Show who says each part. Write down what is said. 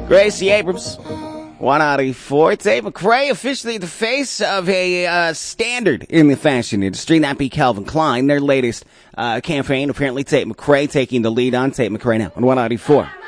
Speaker 1: Gracie Abrams, 194. Tate McRae, officially the face of a standard in the fashion industry, that be Calvin Klein. Their latest campaign, apparently Tate McRae taking the lead on. Tate McRae now on 194.